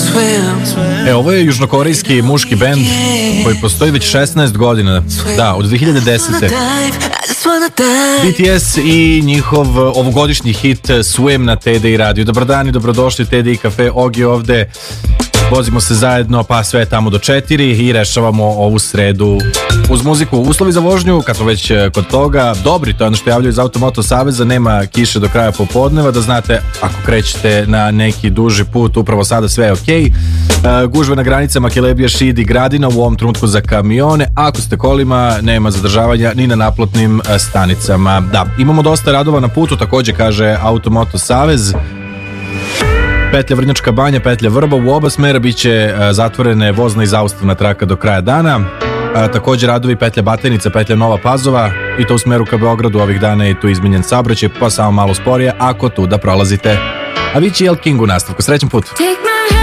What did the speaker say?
Ovo je južnokorejski muški bend koji postoji već 16 godina. Da, od 2010. BTS i njihov ovogodišnji hit Swim na TDI radio. Dobar dan i dobrodošli TDI Cafe. Ogi ovde. Vozimo se zajedno pa sve tamo do 4 i rešavamo ovu sredu uz muziku. Uslovi za vožnju, kad smo već kod toga, dobri, to je ono što javljaju iz Automoto Saveza, nema kiše do kraja popodneva, da znate, ako krećete na neki duži put, upravo sada sve je okej. Gužve na granicama Kelebija, Šid i Gradina u ovom trenutku za kamione. Ako ste kolima, nema zadržavanja ni na naplatnim stanicama. Da, imamo dosta radova na putu, takođe kaže Automoto Savez. Petlja Vrnjačka Banja, petlja Vrba, u oba smera biće zatvorene vozna i zaustavna traka do kraja dana. Također radovi petlja Batajnica, petlja Nova Pazova i to u smeru ka Beogradu ovih dana je tu izmenjen saobraćaj, pa samo malo sporije ako tu da prolazite. A vi će El King u nastavku. Srećan put!